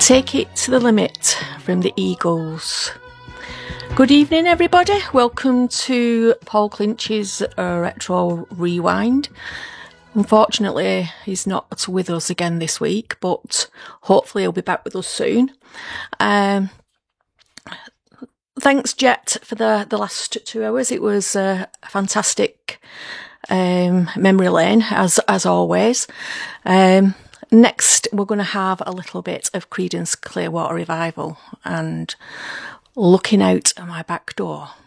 Take It to the Limit from the Eagles. Good evening, everybody. Welcome to Paul Clinch's Retro Rewind. Unfortunately, he's not with us again this week, but hopefully he'll be back with us soon. Thanks, Jet, for the last 2 hours. It was a fantastic memory lane, as always. Next, we're going to have a little bit of Creedence Clearwater Revival and Looking Out of My Back Door.